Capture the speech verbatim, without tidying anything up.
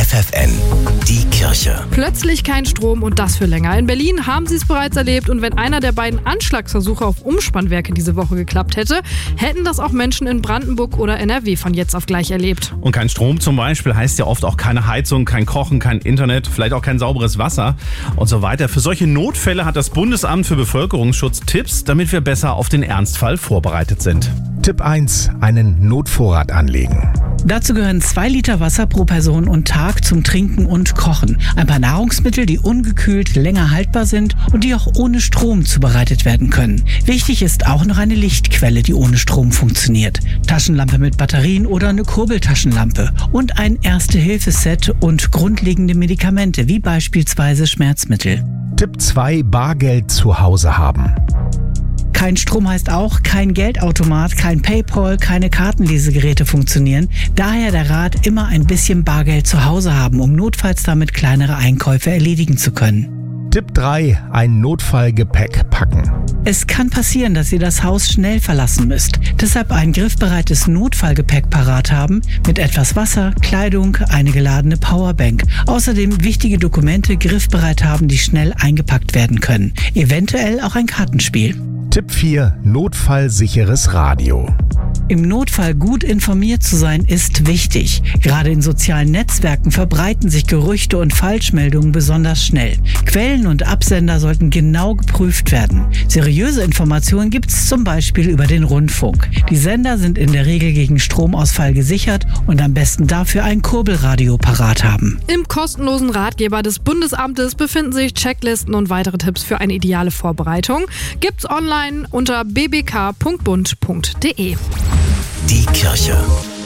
F F N, die Kirche. Plötzlich kein Strom und das für länger. In Berlin haben sie es bereits erlebt und wenn einer der beiden Anschlagsversuche auf Umspannwerke diese Woche geklappt hätte, hätten das auch Menschen in Brandenburg oder N R W von jetzt auf gleich erlebt. Und kein Strom zum Beispiel heißt ja oft auch keine Heizung, kein Kochen, kein Internet, vielleicht auch kein sauberes Wasser und so weiter. Für solche Notfälle hat das Bundesamt für Bevölkerungsschutz Tipps, damit wir besser auf den Ernstfall vorbereitet sind. Tipp eins. Einen Notvorrat anlegen. Dazu gehören zwei Liter Wasser pro Person und Tag zum Trinken und Kochen. Ein paar Nahrungsmittel, die ungekühlt länger haltbar sind und die auch ohne Strom zubereitet werden können. Wichtig ist auch noch eine Lichtquelle, die ohne Strom funktioniert. Taschenlampe mit Batterien oder eine Kurbeltaschenlampe. Und ein Erste-Hilfe-Set und grundlegende Medikamente, wie beispielsweise Schmerzmittel. Tipp zwei. Bargeld zu Hause haben. Kein Strom heißt auch, kein Geldautomat, kein PayPal, keine Kartenlesegeräte funktionieren. Daher der Rat, immer ein bisschen Bargeld zu Hause haben, um notfalls damit kleinere Einkäufe erledigen zu können. Tipp drei. Ein Notfallgepäck packen. Es kann passieren, dass ihr das Haus schnell verlassen müsst. Deshalb ein griffbereites Notfallgepäck parat haben, mit etwas Wasser, Kleidung, eine geladene Powerbank. Außerdem wichtige Dokumente griffbereit haben, die schnell eingepackt werden können. Eventuell auch ein Kartenspiel. Tipp vier. Notfallsicheres Radio. Im Notfall gut informiert zu sein, ist wichtig. Gerade in sozialen Netzwerken verbreiten sich Gerüchte und Falschmeldungen besonders schnell. Quellen und Absender sollten genau geprüft werden. Seriöse Informationen gibt es zum Beispiel über den Rundfunk. Die Sender sind in der Regel gegen Stromausfall gesichert und am besten dafür ein Kurbelradio parat haben. Im kostenlosen Ratgeber des Bundesamtes befinden sich Checklisten und weitere Tipps für eine ideale Vorbereitung. Gibt's online unter b b k punkt bund punkt d e. Die Kirche.